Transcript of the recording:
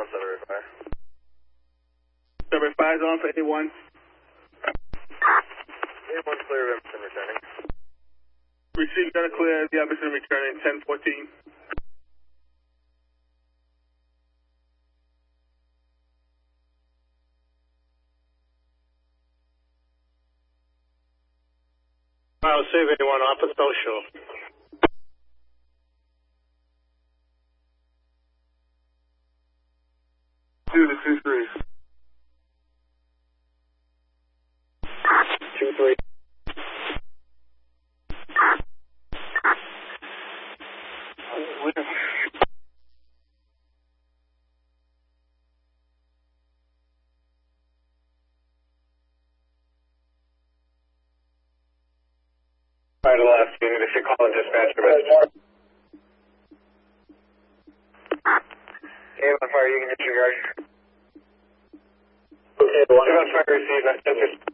Survey 5. Survey 5 is on for A1. A1 clear of Emerson returning. Received got a clear, the Emerson returning 1014. Save A1 office social. Two to 2-3. 2-3. Right to left, you need to call and dispatch your message. A1 fire, you can disregard. Okay, 1 fire received,